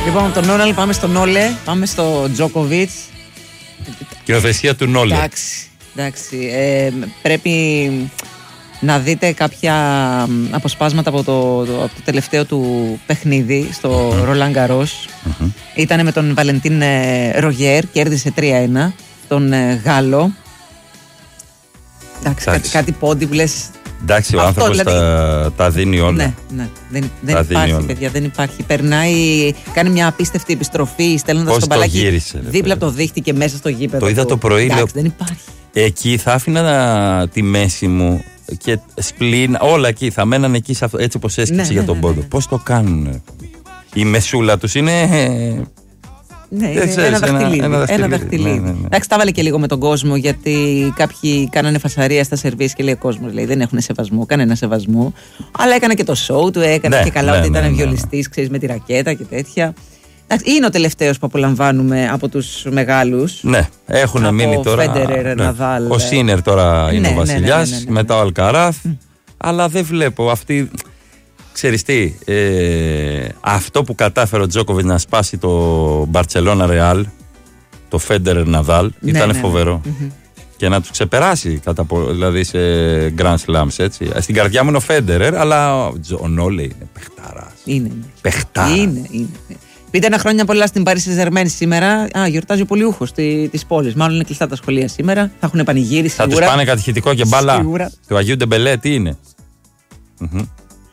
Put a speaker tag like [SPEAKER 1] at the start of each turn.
[SPEAKER 1] Λοιπόν, από τον Νόλε πάμε στο Νόλε, πάμε στο Τζόκοβιτς.
[SPEAKER 2] Κοινοθεσία του Νόλε.
[SPEAKER 1] Εντάξει. Πρέπει να δείτε κάποια αποσπάσματα από το τελευταίο του παιχνίδι στο Ρολάν Γκαρός. Ήταν με τον Βαλεντίν Ρογιέρ, κέρδισε 3-1 τον Γάλλο. Εντάξει, κάτι πόντι που λες.
[SPEAKER 2] Εντάξει, ο άνθρωπος δηλαδή, τα δίνει όλα.
[SPEAKER 1] Ναι. Δεν υπάρχει, όλα. Παιδιά, δεν υπάρχει. Περνάει, κάνει μια απίστευτη επιστροφή, στέλνοντας τον μπαλάκι
[SPEAKER 2] γύρισε,
[SPEAKER 1] δίπλα από το δίχτυ και μέσα στο γήπεδο.
[SPEAKER 2] Το είδα το πρωί.
[SPEAKER 1] Εντάξει, δεν υπάρχει.
[SPEAKER 2] Εκεί θα άφηνα τη μέση μου και σπλήν, όλα εκεί. Θα μέναν εκεί έτσι όπως έσκυψε για τον πόντο. Πώς το κάνουν. Η μεσούλα τους είναι.
[SPEAKER 1] Ναι, ένα δαχτυλίδι. Εντάξει, τα βάλε και λίγο με τον κόσμο, γιατί κάποιοι κάνανε φασαρία στα σερβίς και λέει ο κόσμος, λέει, δεν έχουν σεβασμό, κανένα σεβασμό. Αλλά έκανε και το show του, έκανε και καλά ότι ήταν βιολιστής, ξέρεις, με τη ρακέτα και τέτοια. Είναι ο τελευταίος που απολαμβάνουμε από τους μεγάλους. Ναι,
[SPEAKER 2] έχουν μείνει τώρα.
[SPEAKER 1] Φέντερερ, Ναδάλ.
[SPEAKER 2] Ο Σίνερ τώρα είναι ο βασιλιάς, μετά ο Αλκαράθ. Αλλά δεν βλέπω αυτή. Ξέρεις τι, αυτό που κατάφερε ο Τζόκοβιτς να σπάσει το Μπαρτσελώνα Ρεάλ, το Φέντερερ Ναδάλ, ήταν φοβερό. Και να τους ξεπεράσει, δηλαδή σε Grand Slams, έτσι. Στην καρδιά μου είναι ο Φέντερερ, αλλά ο Νόλε είναι παιχταράς.
[SPEAKER 1] Είναι.
[SPEAKER 2] Είναι.
[SPEAKER 1] Πείτε ένα χρόνια πολλά στην Παρί Σεν-Ζερμέν σήμερα. Γιορτάζει ο πολιούχος της πόλης. Μάλλον είναι κλειστά τα σχολεία σήμερα. Θα έχουν πανηγύρι σίγουρα.
[SPEAKER 2] Θα τους πάνε κατηχητικό και μπάλα του Αγίου Ντεμπελέ, τι είναι.